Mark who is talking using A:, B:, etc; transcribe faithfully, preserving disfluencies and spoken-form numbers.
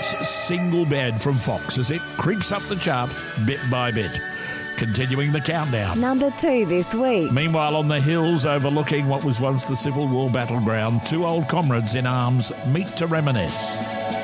A: single bed from Fox as it creeps up the chart bit by bit. Continuing the countdown.
B: Number two this week.
A: Meanwhile, on the hills overlooking what was once the Civil War battleground, two old comrades in arms meet to reminisce.